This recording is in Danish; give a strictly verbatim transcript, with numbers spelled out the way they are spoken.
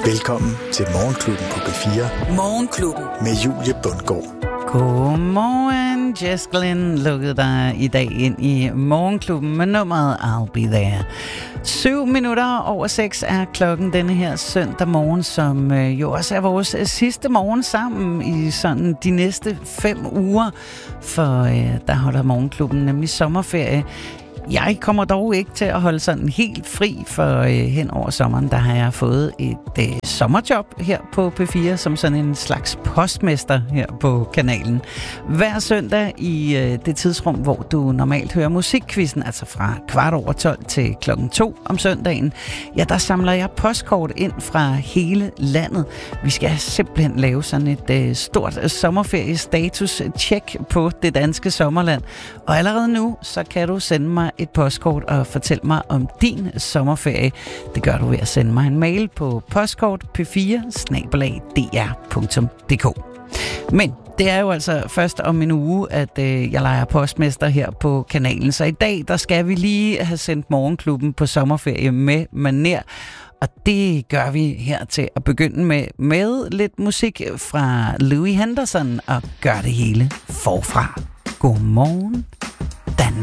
Velkommen til Morgenklubben på P fire. Morgenklubben. Med Julie Bundgaard. Godmorgen, Jess Glynn lukkede dig i dag ind i Morgenklubben med nummeret I'll Be There. Syv minutter over seks er klokken denne her søndag morgen, som øh, jo også er vores øh, sidste morgen sammen i sådan de næste fem uger, for øh, der holder Morgenklubben nemlig sommerferie. Jeg kommer dog ikke til at holde sådan helt fri, for øh, hen over sommeren, der har jeg fået et øh, sommerjob her på P fire, som sådan en slags postmester her på kanalen. Hver søndag i øh, det tidsrum, hvor du normalt hører musikquizzen, altså fra kvart over tolv til klokken to om søndagen, ja, der samler jeg postkort ind fra hele landet. Vi skal simpelthen lave sådan et øh, stort sommerferiestatus-check på det danske sommerland. Og allerede nu, så kan du sende mig et postkort og fortæl mig om din sommerferie. Det gør du ved at sende mig en mail på postkort p fire snabel-a d r punktum d k. Men det er jo altså først om en uge, at øh, jeg leger postmester her på kanalen. Så i dag, der skal vi lige have sendt Morgenklubben på sommerferie med maner. Og det gør vi her til at begynde med, med lidt musik fra Louis Henderson og gør det hele forfra. Godmorgen, Danmark.